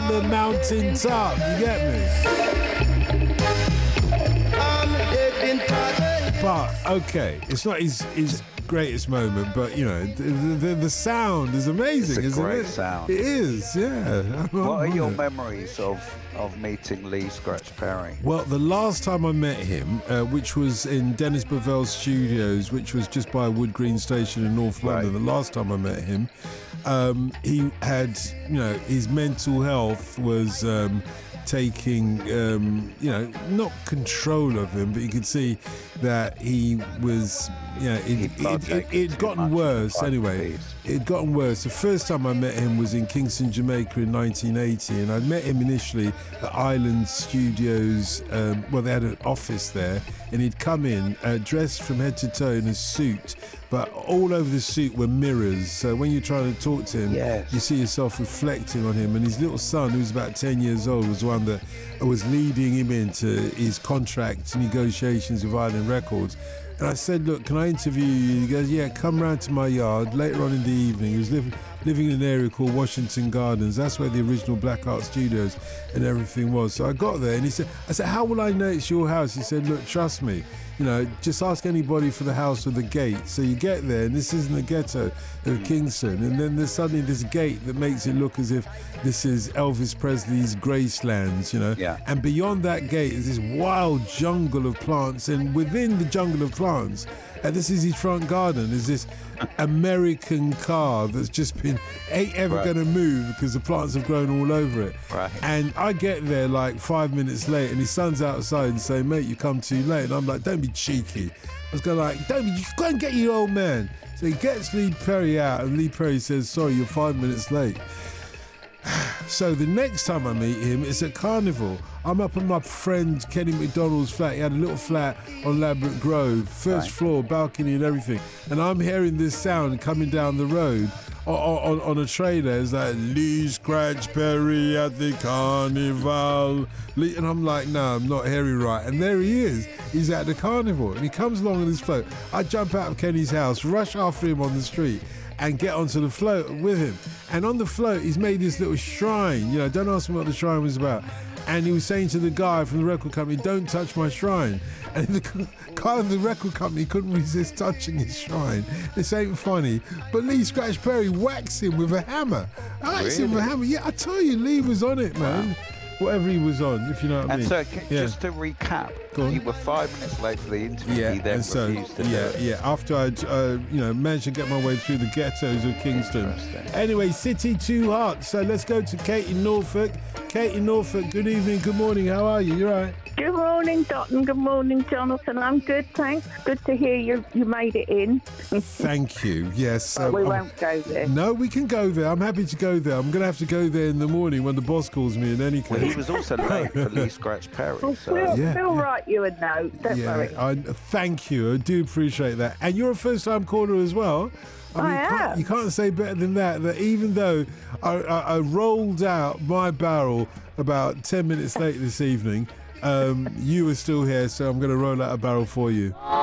the mountain top. You get me? But okay, it's not his greatest moment, but you know the sound is amazing. It's a great it? sound. It is, yeah. What are your memories of meeting Lee Scratch Perry? Well, the last time I met him, which was in Dennis Bovell's studios, which was just by Wood Green Station in North London. The last time I met him, he had, you know, his mental health was taking, you know, not control of him, but you could see that he was, you know, it'd gotten worse anyway. It'd gotten worse. The first time I met him was in Kingston, Jamaica in 1980, and I met him initially at Island Studios. Well, they had an office there, and he'd come in dressed from head to toe in a suit, but all over the suit were mirrors. So when you're trying to talk to him, you see yourself reflecting on him. And his little son, who was about 10 years old, was one that was leading him into his contract negotiations with Island Records. And I said, look, can I interview you? He goes, yeah, come round to my yard later on in the evening. He was living in an area called Washington Gardens. That's where the original Black Art Studios and everything was. So I got there and I said, how will I know it's your house? He said, look, trust me. You know, just ask anybody for the house with the gate. So you get there, and this isn't the ghetto of Kingston, and then there's suddenly this gate that makes it look as if this is Elvis Presley's Gracelands, you know. Yeah. And beyond that gate is this wild jungle of plants, and within the jungle of plants, and this is his front garden, is this American car that's just ain't ever going to move because the plants have grown all over it. Right. And I get there like 5 minutes late, and his son's outside and saying, mate, you come too late. And I'm like, don't be cheeky. I was going like, you go and get your old man. So he gets Lee Perry out, and Lee Perry says, sorry, you're 5 minutes late. So the next time I meet him, it's at Carnival. I'm up at my friend Kenny McDonald's flat. He had a little flat on Ladbroke Grove, first floor, balcony and everything. And I'm hearing this sound coming down the road on a trailer. It's like, Lee Scratch Perry at the Carnival. And I'm like, no, I'm not hearing right. And there he is. He's at the Carnival. And he comes along on his float. I jump out of Kenny's house, rush after him on the street, and get onto the float with him. And on the float, he's made this little shrine. You know, don't ask me what the shrine was about. And he was saying to the guy from the record company, don't touch my shrine. And the guy from the record company couldn't resist touching his shrine. This ain't funny. But Lee Scratch Perry whacks him with a hammer. Him with a hammer. Yeah, I tell you, Lee was on it, man. Wow. Whatever he was on, if you know what I mean. And so, just to recap, you were 5 minutes late for the interview. Yeah, he then refused to do it. Yeah. After I'd, managed to get my way through the ghettos of Kingston. Anyway, City Too Hot. So let's go to Kate in Norfolk. Kate in Norfolk, good evening, good morning. How are you? You all right? Good morning, Dotton. Good morning, Jonathan. I'm good, thanks. Good to hear you made it in. Thank you. Yes. We won't go there. No, we can go there. I'm happy to go there. I'm going to have to go there in the morning when the boss calls me in any case. Well, he was also late for Lee Scratch Perry. So. We'll write you a note. Don't worry. Thank you. I do appreciate that. And you're a first-time caller as well. I mean, you can't say better than that even though I rolled out my barrel about 10 minutes late this evening, you were still here, so I'm going to roll out a barrel for you.